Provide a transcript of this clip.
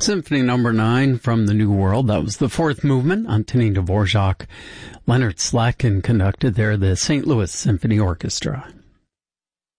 Symphony Number 9 from the New World. That was the fourth movement. Antonin Dvorak. Leonard Slatkin conducted there, the St. Louis Symphony Orchestra.